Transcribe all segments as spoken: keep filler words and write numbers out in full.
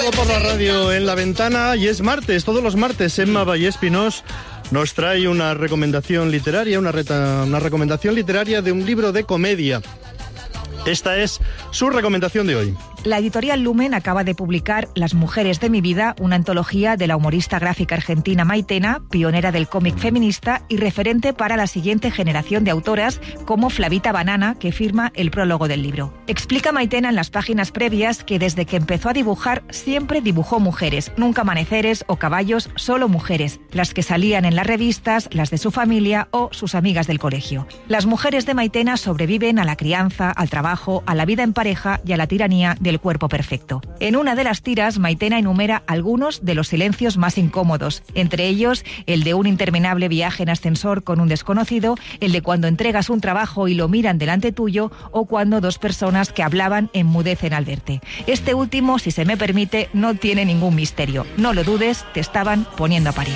Todo por la radio en La Ventana, y es martes, todos los martes Emma Vallespinós nos trae una recomendación literaria, una, reta, una recomendación literaria de un libro de comedia. Esta es su recomendación de hoy. La editorial Lumen acaba de publicar Las mujeres de mi vida, una antología de la humorista gráfica argentina Maitena, pionera del cómic feminista y referente para la siguiente generación de autoras como Flavita Banana, que firma el prólogo del libro. Explica Maitena en las páginas previas que desde que empezó a dibujar siempre dibujó mujeres, nunca amaneceres o caballos, solo mujeres, las que salían en las revistas, las de su familia o sus amigas del colegio. Las mujeres de Maitena sobreviven a la crianza, al trabajo, a la vida en pareja y a la tiranía del cuerpo perfecto. En una de las tiras, Maitena enumera algunos de los silencios más incómodos, entre ellos el de un interminable viaje en ascensor con un desconocido, el de cuando entregas un trabajo y lo miran delante tuyo, o cuando dos personas que hablaban enmudecen al verte. Este último, si se me permite, no tiene ningún misterio. No lo dudes, te estaban poniendo a parir.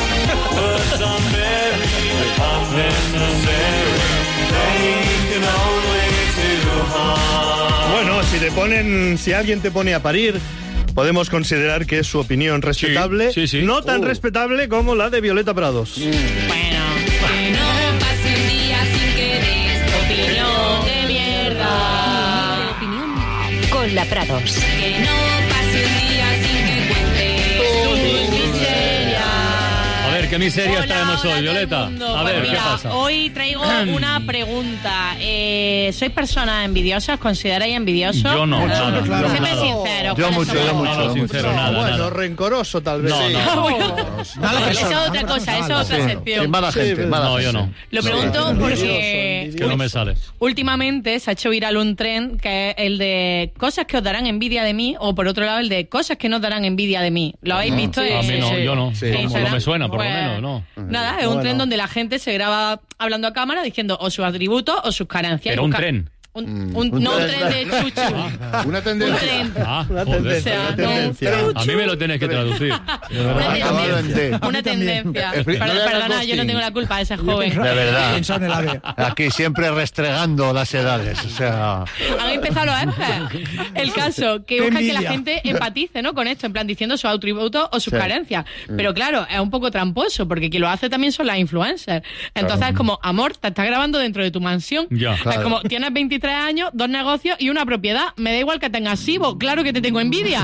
Bueno, si te ponen, si alguien te pone a parir, podemos considerar que es su opinión respetable, sí, sí, sí. no tan uh. respetable como la de Violeta Prados. Mm. Bueno, que no pase un día sin que des opinión de mierda. Opinión con la Prados. Que no pase un día sin que cuentes tu miseria. A ver, ¿qué miserias Hola, traemos hola hoy, Violeta? mundo. A Pues ver, mira, ¿qué pasa? Hoy traigo una pregunta. Eh, ¿Sois personas envidiosas? ¿Consideráis envidiosos? Yo no, no, no, claro. Séme no. sincero. Yo mucho, yo mucho. No, sincero, nada, bueno, nada. rencoroso tal vez. No, Sí. no. Bueno, Mala eso es persona, otra mala cosa, eso es persona, otra sí. sección. Sí, mala Sí, gente, pero- mala No, yo gente. no. Lo pregunto Sí, porque envidioso, Que no me sale. últimamente se ha hecho viral un tren que es el de cosas que os darán envidia de mí, o por otro lado el de cosas que no darán envidia de mí. ¿Lo habéis visto? A mí no, sí. yo no. Sí. No, Instagram. no me suena, por Pues, lo menos, no. Nada, es un Bueno. tren donde la gente se graba hablando a cámara diciendo o sus atributos o sus carencias. Pero Y un busca- tren. Un, un- no un tren de chuchu. Una Un tendencia. tren. Ah, Una joder. tendencia, O sea, una no, tendencia. A mí me lo tienes que traducir. De Una verdad. Acabado en tendencia. D. Una tendencia. No le Perdona, hagas perdona, yo no ghosting. tengo la culpa de ese joven. De verdad. Pensado en el ave. Aquí siempre restregando las edades. O sea, Han empezado los Fs. El caso, que Qué buscan que la envidia. gente empatice, ¿no? Con esto, en plan diciendo sus atributos o sus Sí. carencias. Pero claro, es un poco tramposo, porque quien lo hace también son las influencers. Entonces es como, amor, te estás grabando dentro de tu mansión. Ya. Es Claro. como, tienes veintitrés años, dos negocios y una propiedad. Me da igual que tengas SIBO, claro que te tengo envidia.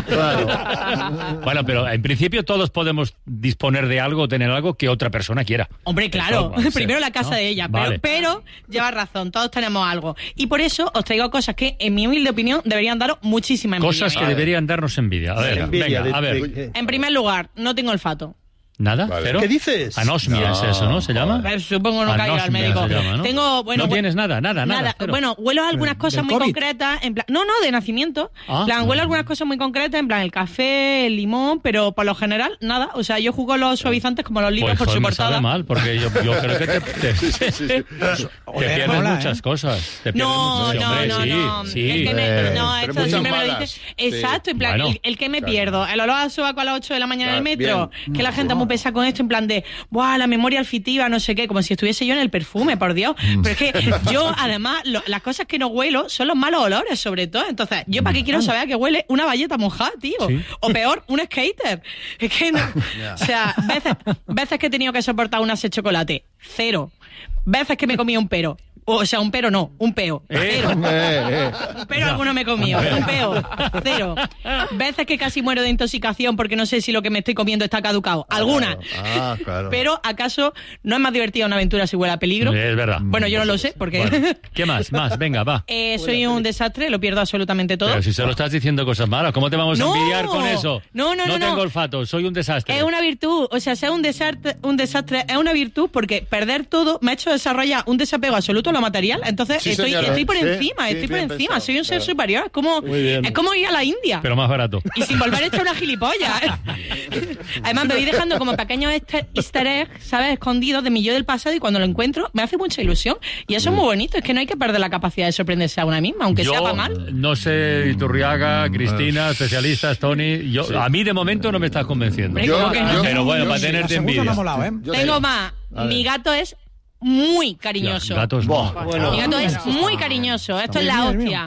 Bueno, pero en principio todos podemos disponer de algo, tener algo que otra persona quiera. Hombre, claro, Eso, sí, primero la casa ¿no? de ella, Vale. pero, pero lleva razón, todos tenemos algo. Y por eso os traigo cosas que, en mi humilde opinión, deberían daros muchísima envidia. Cosas que deberían darnos envidia. A ver, Envidia, venga, a de- ver. de- En primer lugar, no tengo olfato. ¿Nada? Vale. ¿Cero? ¿Qué dices? Anosmia es eso, ¿no? ¿Se llama? Eh, Supongo no caiga al Anosmia médico. se llama, ¿no? Tengo, bueno, no hue- tienes nada, nada, nada. cero. Bueno, huelo a algunas cosas ¿Del muy COVID? concretas, en plan, no, no, de nacimiento. Ah. En plan, huelo a algunas cosas muy concretas, en plan el café, el limón, pero por lo general, nada. O sea, yo juego los suavizantes como los libros Pues, por joder, su me portada. sabe mal, porque yo, yo creo que te, te, te Oler, pierdes mola, muchas ¿eh? cosas. Te pierdes No, muchas- sí, no, hombre, no, sí, no. sí. El que me, Eh, no, pero esto muchas siempre me lo malas. dice. Sí. Exacto, en plan, Bueno. el, el que me Claro. pierdo. El olor a sobaco a las ocho de la mañana en el Claro, metro. Que la gente muy pesa con esto, en plan de, ¡buah, la memoria olfativa, no sé qué! Como si estuviese yo en el perfume, por Dios. Pero es que yo, además, lo- las cosas que no huelo son los malos olores, sobre todo. Entonces, ¿yo para qué quiero saber a qué huele una valleta mojada, tío? Sí. O peor, un skater. Es que no. O sea, veces, veces que he tenido que soportar una de chocolate, cero. Veces que me comí un pero. O sea, un pero no, un peo. Cero. eh, eh. Un pero alguno me he comido. Un peo. Cero. Veces que casi muero de intoxicación porque no sé si lo que me estoy comiendo está caducado. Algunas. Ah, claro. Pero, ¿acaso no es más divertida una aventura si huele a peligro? Es verdad. Bueno, yo no lo sé, porque Bueno, ¿qué más? Más, venga, va. eh, soy un desastre, lo pierdo absolutamente todo. Pero si solo estás diciendo cosas malas, ¿cómo te vamos a No. envidiar con eso? No, no, no, No tengo no. olfato, soy un desastre. Es una virtud, o sea, ser un desastre, un desastre es una virtud porque perder todo me ha hecho desarrollar un desapego absoluto a lo material. Entonces Sí, estoy, señora. estoy por Sí, encima, sí, estoy por bien encima, pensado, soy un ser claro. superior. Es como, Muy bien. es como ir a la India. Pero más barato. Y sin volver a echar una gilipollas. Además, me voy dejando como pequeños easter, easter eggs, ¿sabes? Escondidos de mi yo del pasado y cuando lo encuentro me hace mucha ilusión. Y eso es muy bonito, es que no hay que perder la capacidad de sorprenderse a una misma, aunque Yo sea para mal. no sé, Iturriaga, Cristina, especialistas, Tony. Yo, A mí de momento no me estás convenciendo. Hombre, ¿cómo que no? Pero bueno, yo para sí. tenerte La segunda me ha envidia. molado, ¿eh? Yo Tengo sí. más. A ver. Mi gato es muy cariñoso. Gatos Buah, no. Bueno. Mi gato es muy cariñoso. Esto es la También es mío. hostia.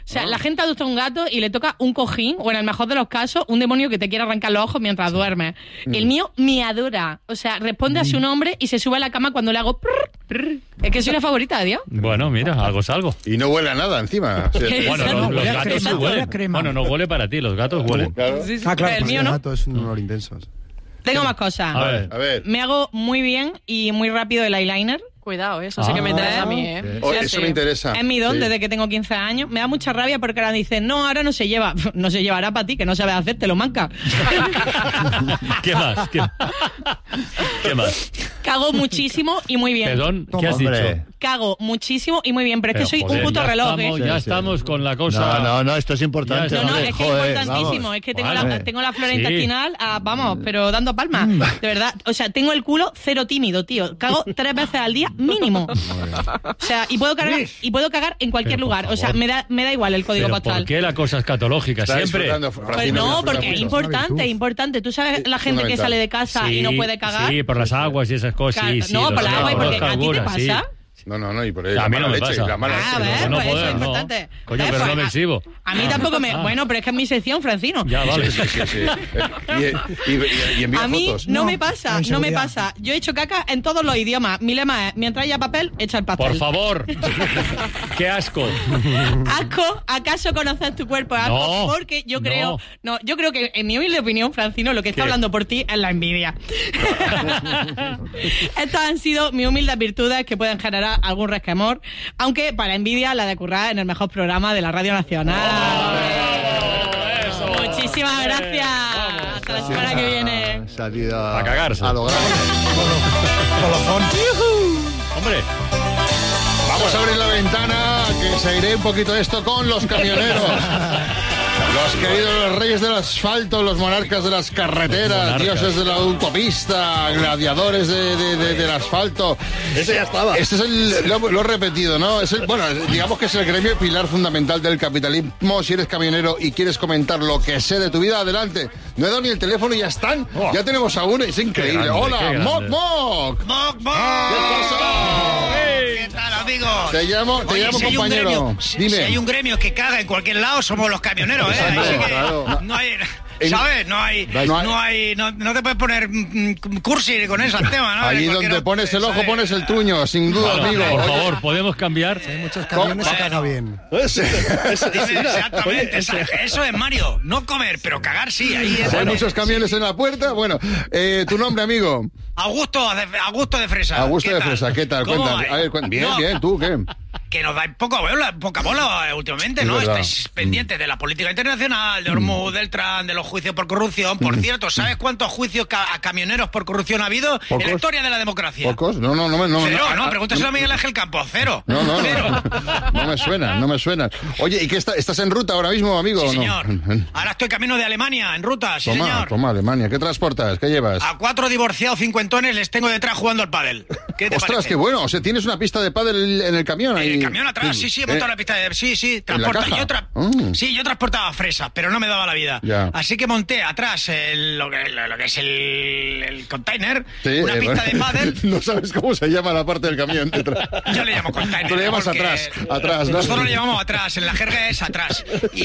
sea, la gente adopta un gato y le toca un cojín, o en el mejor de los casos, un demonio que te quiere arrancar los ojos mientras duermes. Mm. El mío me adora. O sea, responde a su nombre y se sube a la cama cuando le hago... prr, prr. Es que soy una favorita de Dios. Bueno, mira, algo es algo. Y no huele a nada encima. Sí, sí. Bueno, los, los gatos sí crema, huelen. crema. Bueno, no huele para ti, los gatos huelen. Claro. Sí, sí, Ah, claro, el pues mío el no. gato es un olor intenso. Tengo más cosas. A ver. A ver. Me hago muy bien y muy rápido el eyeliner. Cuidado, eso sí que me Ah. interesa a mí, ¿eh? Oh, Sí, eso sí. me interesa. Es mi don Sí. desde que tengo quince años. Me da mucha rabia porque ahora dicen, no, ahora no se lleva. No se llevará para ti, que no sabes hacer, te lo manca. ¿Qué más? ¿Qué, ¿Qué más? Cago muchísimo y muy bien. Perdón, ¿qué has Hombre. dicho? Cago muchísimo y muy bien, pero es que Pero, soy joder, un puto ya reloj, estamos, ¿eh? Ya Sí, sí. estamos con la cosa... No, no, no, esto es importante. Ya No, no, hombre, es que joder, es importantísimo. vamos. Es que tengo, Vale. la, tengo la flora Sí. intestinal, a- vamos, pero dando palmas. De verdad. O sea, tengo el culo cero tímido, tío. Cago tres veces al día mínimo. O sea, y puedo cagar, y puedo cagar en cualquier Pero, por lugar. O sea, favor. me da, me da igual el código ¿Pero postal. por qué la cosa escatológica? Está Siempre. disfrutando, Pues Francino, no, disfruta porque es mucho. importante, virtud. es importante. ¿Tú sabes la gente que fundamental. sale de casa y no puede cagar? Sí, por las aguas y esas cosas. Claro, Sí, sí, no, lo por sé, la agua y porque conozco a ti te algunas, sí. pasa. No, no, no, y por eso A la mí mala no me leche, pasa. la mala Ah, leche. a ver, no pues eso poder, es no. importante. Coño, Eh, pero pues no me a- exhibo. A mí tampoco me... Ah. Bueno, pero es que es mi sección, Francino. Ya, vale. Sí, sí, sí, sí. Eh, Y, y, y, y envía A mí fotos. no, No, me pasa, con no me seguridad. pasa. Yo he hecho caca en todos los idiomas. Mi lema es, mientras haya papel, echa el pastel. Por favor. Qué asco. Asco, ¿acaso conoces tu cuerpo? Asco, No, porque yo creo, no. no, yo creo que en mi humilde opinión, Francino, lo que está ¿Qué? hablando por ti es la envidia. Estas han sido mis humildes virtudes que pueden generar algún resquemor, aunque para envidia la de currar en el mejor programa de la Radio Nacional. Eso. Muchísimas gracias. Hasta la semana que viene. Salida A cagarse. a lo grande. Colofón. Hombre. Vamos a abrir la ventana, que se iré un poquito esto con los camioneros. Los queridos reyes del asfalto, los monarcas de las carreteras, Monarcas. dioses de la autopista, gladiadores de, de- de- del asfalto. Ese ya estaba. Este es el, lo, lo he repetido, ¿no? Es el- bueno, digamos que es el gremio pilar fundamental del capitalismo. Si eres camionero y quieres comentar lo que sé de tu vida, adelante. No he dado ni el teléfono y ya están. Oh. Ya tenemos a uno, es increíble. grande, qué Hola, grande. Moc Moc. ¡Moc, moc! ¿Qué pasa? ¿Qué tal, amigos? Te llamo, te Oye, llamo si hay un compañero. gremio, si, Dime. si hay un gremio que caga en cualquier lado, somos los camioneros, ¿eh? Hombre, Así que claro. no hay... En- ¿Sabes? No hay... No hay- No hay... No, no te puedes poner mm, mm, cursi con eso al tema, ¿no? Ahí En donde cualquier- pones el ojo, ¿sabes? pones el tuño, sin duda, Bueno, amigo. por Oye, favor, ¿podemos cambiar? Hay muchos camiones se Bueno. caga bien. ese- ese- Dime, mira, exactamente, oye, esa- eso es Mario. No comer, pero cagar sí. Ahí es hay donde- muchos camiones en la puerta. Bueno, eh, tu nombre, amigo. Augusto de, Augusto de Fresa. Augusto ¿Qué de tal? Fresa, ¿qué tal? ¿Cómo Cuéntame. vais? A ver, cuen- bien, No, bien, ¿tú qué? Que nos da poca bola, poca bola eh, últimamente, Es ¿no? verdad. Estáis pendientes de la política internacional, de Hormuz, del Trump, de los juicios por corrupción. Por cierto, ¿sabes cuántos juicios ca- a camioneros por corrupción ha habido ¿Pocos? en la historia de la democracia? ¿Pocos? No, no, no. me- no Cero, no, no, pregúntaselo a Miguel Ángel Campos, cero. No, no, Cero. no. No me suena, no me suena. Oye, ¿y qué está, estás en ruta ahora mismo, amigo? Sí, o no? señor. Ahora estoy camino de Alemania, en ruta, sí, Toma, señor. toma, Alemania. ¿Qué transportas? ¿Qué llevas? A cuatro divorciados cincuentones les tengo detrás jugando al pádel. ¿Qué te Ostras, parece? qué bueno. O sea, tienes una pista de pádel en el camión. En ahí. el camión atrás, sí, sí, he montado Eh, la pista de... Sí, sí, la transporta. caja? Yo tra- Mm. Sí, yo transportaba fresa, pero no me daba la vida. Ya. Así que monté atrás el- lo, que, lo, lo que es el, el container, Sí, una eh, pista bueno. de pádel. No sabes cómo se llama la parte del camión detrás. Yo le llamo container. Tú le llamas porque atrás, atrás, ¿no? Nosotros le llamamos atrás, en la jerga es atrás.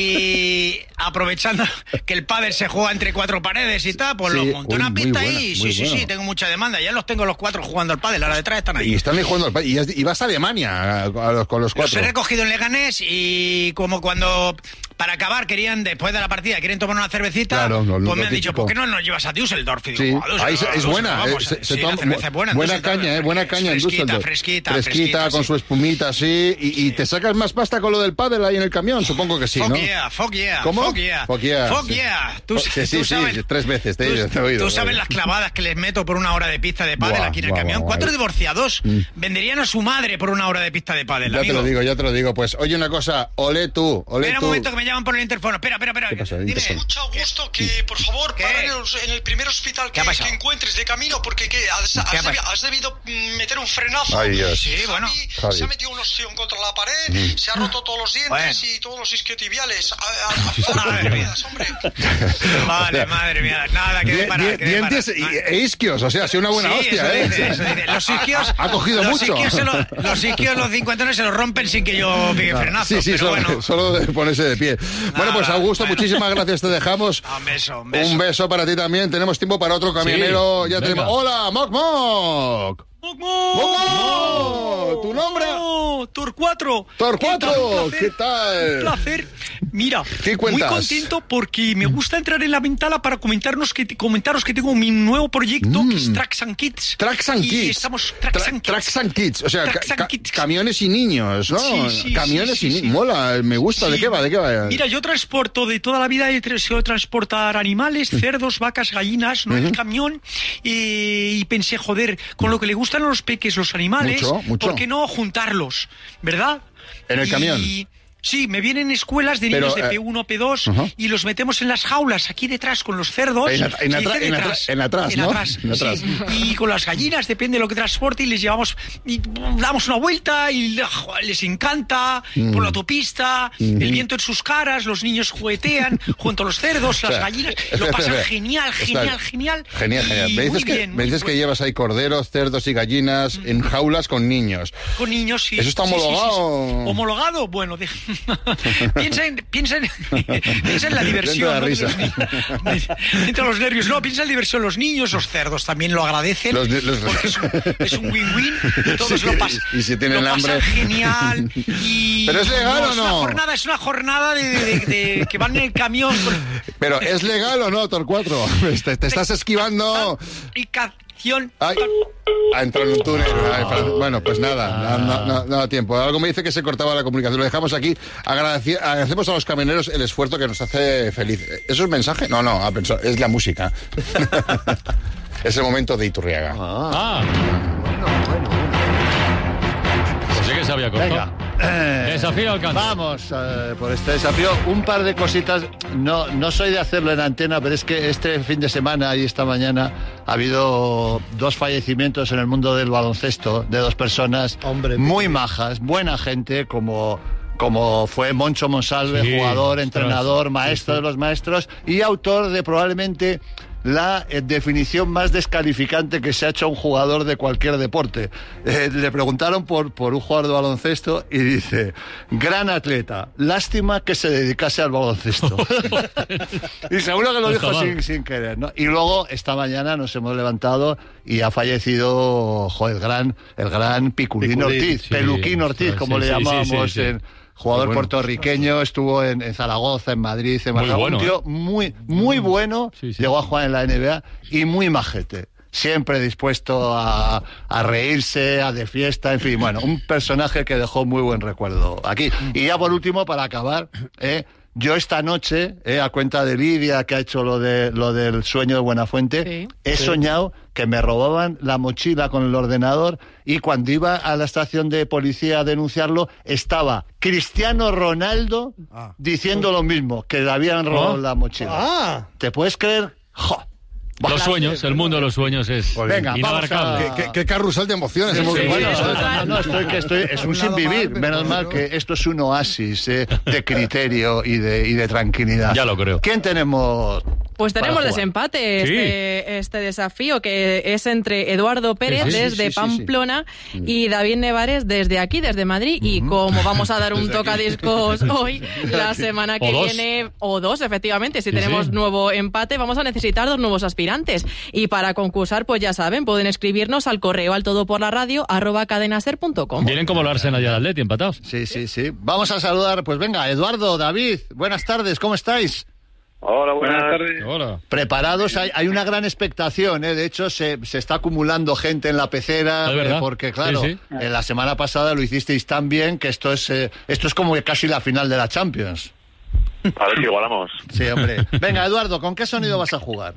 Y aprovechando que el pádel se juega entre cuatro paredes y tal, pues Sí, lo monté uy, una muy pista buena, ahí. muy Sí, sí, bueno. sí, tengo mucha demanda. Ya los tengo los cuatro jugando al pádel, ahora detrás están ahí. Y están ahí jugando al pádel. Y, has- y vas a Alemania a- a los- con los Los cuatro. he recogido en Leganés y como cuando para acabar querían, después de la partida, quieren tomar una cervecita, Claro, lo- pues lo me han dicho, típico. ¿por qué no nos llevas a Düsseldorf? Y digo, Sí, "A Düsseldorf, ahí se- a es Düsseldorf, buena, vamos, eh, se, sí, se la toma cerveza es buena, en buena Düsseldorf, caña, eh, buena caña en fresquita, Düsseldorf. fresquita, fresquita, fresquita, con sí. su espumita, sí, y, y te sacas más pasta con lo del pádel ahí en el camión, supongo que sí, Fuck ¿no? yeah, fuck yeah, ¿Cómo? fuck yeah, Fuck yeah, fuck sí. yeah. Tú, Sí, sí, tú sí, sabes, tres veces te he- tú, te he oído, tú sabes oído. las clavadas que les meto por una hora de pista de pádel Buah, aquí en el buah, camión. buah, Cuatro buah. divorciados Mm. venderían a su madre por una hora de pista de pádel, Ya te amigo. lo digo, ya te lo digo. Pues oye una cosa, olé tú, olé Espera un tú. momento que me me llaman por el interfono. Espera, espera, espera. ¿Qué pasa? Dime. Mucho gusto que, por favor, ¿Qué? para en el, en el primer hospital que, que encuentres de camino, porque ¿qué? Has, has, ¿Qué ha debi- pasado? has debido mm, meter un frenazo. Ay, Dios. Sí, bueno. Javi, se ha metido un ostión contra la pared, se ha roto todos los dientes Bueno. y todos los isquiotibiales. A- a- a- Madre mía. hombre. Vale, madre mía. Nada, que Di- de parar, di- que de dientes parar. y- e isquios, o sea, ha sido una buena Sí, hostia, eso ¿eh? dice, eso dice. Los isquios, Ha, ha cogido los mucho. Isquios se lo- los isquios, los cincuentones se los rompen sin que yo pegue frenazo. Sí, sí, pero solo, bueno. solo de ponerse de pie. Bueno, pues Augusto, bueno. muchísimas gracias, te dejamos. Un beso, un beso. Un beso para ti también. Tenemos tiempo para otro camionero. Sí, ya venga. tenemos. ¡Hola, Moc Moc! ¡Moc, ¡Moc! ¿Tu nombre? Torcuatro. Torcuatro, ¿qué tal? Un placer. Mira, ¿Qué cuentas? muy contento porque me gusta entrar en la ventana para comentarnos que, comentaros que tengo mi nuevo proyecto, que es Tracks and Kids. Tracks and y Kids. Estamos Tracks Tra- and Kids. Tracks and Kids. O sea, Tracks ca- and ca- Kids. camiones y niños, ¿no? Sí, sí, camiones sí, y sí, niños. sí. Mola, me gusta. ¿De Sí. qué va? ¿De qué va? Mira, yo transporto de toda la vida, he tra- sido transportar animales, cerdos, vacas, gallinas, no en el camión, y, y pensé, joder, con lo que le gustan a los peques los animales, Mucho, mucho. ¿por qué no juntarlos? ¿Verdad? ¿En el Y- camión? Sí, me vienen escuelas de Pero, niños de eh, P uno, P dos ajá. y los metemos en las jaulas aquí detrás con los cerdos. En at- en Se atra- dice en detrás. atra- en atrás, En ¿no? atrás, En atrás. sí. Y con las gallinas, depende de lo que transporte, y les llevamos, y damos una vuelta y jo, les encanta Mm. por la autopista, el viento en sus caras, los niños juguetean junto a los cerdos, O las sea, gallinas, espera, lo espera, pasan espera. genial, Está- genial, genial. Genial, y genial. Me muy dices, que, bien, me muy dices que bueno. llevas ahí corderos, cerdos y gallinas en jaulas con niños. Con niños, sí. ¿Eso está Sí, sí, sí, sí. homologado? ¿Homologado? Bueno, de- piensa, en, piensa, en, piensa en la diversión. Dentro de la ¿no? risa. los niños. Dentro de los nervios. No, piensa en la diversión. Los niños, los cerdos también lo agradecen. Los ni- los- porque es un, es un win-win. Todos Sí, lo pasan. y si tienen lo pasan hambre. genial. Y, ¿Pero es legal o Es no? una jornada, es una jornada de, de- de- de que van en el camión. con- Pero, ¿es legal o no, Torcuatro? Te, te estás esquivando. Aplicación. Ay, ha entrado en un túnel. Ay, Fran- bueno, pues nada, no, no, no, no da tiempo. Algo me dice que se cortaba la comunicación. Lo dejamos aquí. Agradeci- agradecemos a los camioneros el esfuerzo que nos hace feliz. ¿Eso es un mensaje? No, no, ha pensado, es la música. Es el momento de Iturriaga. Ah. Pues sí que se había cortado. Venga. Eh, Desafío al canto. Vamos eh, por este desafío. Un par de cositas. No, no soy de hacerlo en antena, pero es que este fin de semana y esta mañana ha habido dos fallecimientos en el mundo del baloncesto de dos personas Hombre, muy majas, buena gente, como, como fue Moncho Monsalve, Sí, jugador, ostras, entrenador, sí, maestro sí. de los maestros y autor de probablemente la eh, definición más descalificante que se ha hecho a un jugador de cualquier deporte. Eh, le preguntaron por, por un jugador de baloncesto y dice, gran atleta, lástima que se dedicase al baloncesto. Y seguro que lo No está dijo mal. sin, sin querer, ¿no? Y luego, esta mañana nos hemos levantado y ha fallecido, joder, el gran, el gran Piculín Piculín, Ortiz, sí, Peluquín Ortiz, ostras, como sí, le sí, sí, llamábamos sí, sí. en... Jugador Muy bueno. puertorriqueño, estuvo en, en Zaragoza, en Madrid, en Muy Málaga. bueno, Un tío ¿eh? muy, muy bueno, Sí, sí. llegó a jugar en la N B A y muy majete. Siempre dispuesto a, a reírse, a de fiesta, en fin, bueno, un personaje que dejó muy buen recuerdo aquí. Y ya por último, para acabar, eh, yo esta noche, eh, a cuenta de Lidia, que ha hecho lo, de, lo del sueño de Buenafuente, Sí. he soñado que me robaban la mochila con el ordenador y cuando iba a la estación de policía a denunciarlo, estaba Cristiano Ronaldo Ah. diciendo lo mismo, que le habían robado Ah. la mochila. Ah, ¿Te puedes creer? ¡Jo! Los sueños, el mundo de los sueños es Venga, vamos inabarcable. a- ¿Qué, qué, qué carrusel de emociones Sí, hemos sí, vivido, bueno, ¿eh? no, no, estoy, que estoy, es un Un lado sin vivir. mal, Menos pero mal otro. que esto es un oasis eh, de criterio y de, y de tranquilidad. Ya lo creo. ¿Quién tenemos? Pues tenemos para jugar? desempate Sí. este, este desafío, que es entre Eduardo Pérez Sí, sí, desde sí, sí, sí. Pamplona y David Nevares desde aquí, desde Madrid. Y como vamos a dar un tocadiscos hoy, la semana que O dos. viene, o dos, efectivamente, si Sí, tenemos sí. nuevo empate, vamos a necesitar dos nuevos aspirantes. Y para concursar, pues ya saben, pueden escribirnos al correo al todo por la radio arroba cadenaser punto com. Vienen como el Arsenal y el Atleti empatados. Sí, sí, sí. Vamos a saludar, pues venga, Eduardo, David, buenas tardes, ¿cómo estáis? Hola, buenas, tardes. Hola. Preparados, hay, hay una gran expectación, ¿eh? De hecho se, se está acumulando gente en la pecera, Es verdad. eh, porque claro, Sí, sí. eh, la semana pasada lo hicisteis tan bien que esto es, eh, esto es como que casi la final de la Champions. A ver si igualamos. Sí, hombre. Venga, Eduardo, ¿con qué sonido vas a jugar?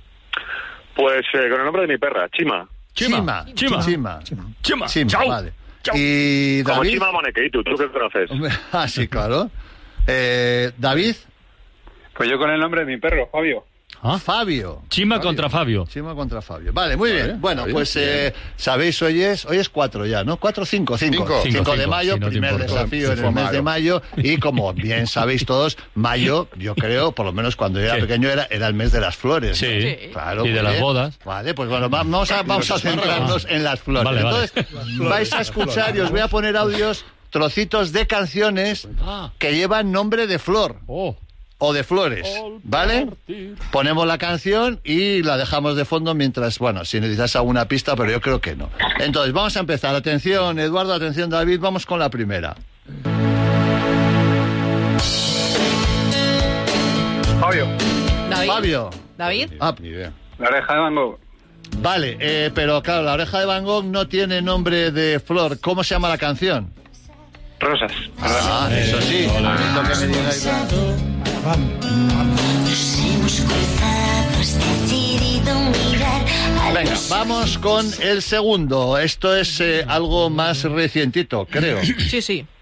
Pues eh, con el nombre de mi perra, Chima. Chima. Chima. Chima. Chima. Chima. Chima, Chau. vale. Chau. Y Como David... Chima Monekeitu, ¿tú qué conoces? Hombre, ah, sí, claro. Eh, David. Pues yo con el nombre de mi perro, Fabio. ¿Ah? Fabio. Chima Fabio. contra Fabio. Chima contra Fabio. Vale, muy Vale, bien. Bueno, Fabio, pues bien. eh, sabéis, hoy es, hoy es cuatro ya, ¿no? Cuatro, cinco, cinco. Cinco. Cinco, Cinco, de cinco, mayo, si no te primer importa. desafío Sí, en fue el mes malo. de mayo. Y como bien sabéis todos, mayo, yo creo, por lo menos cuando yo era Sí. pequeño, era, era el mes de las flores. Sí. ¿no? Sí. Claro, Y de muy las bien. bodas. Vale, pues bueno, vamos a, vamos a centrarnos en las flores. Vale, vale. Entonces, vais a escuchar y os voy a poner audios, trocitos de canciones que llevan nombre de flor. Oh. O de flores, ¿vale? Ponemos la canción y la dejamos de fondo mientras, bueno, si necesitas alguna pista, pero yo creo que no. Entonces, vamos a empezar. Atención, Eduardo, atención, David, vamos con la primera. Fabio. David. Fabio. David. Ah, Ni idea. La oreja de Van Gogh. vale, eh, pero claro, la oreja de Van Gogh no tiene nombre de flor. ¿Cómo se llama la canción? Rosas. Ah, eso sí. Lo que me digáis. Venga, vamos con el segundo. Esto es eh, algo más recientito, creo. Sí, sí.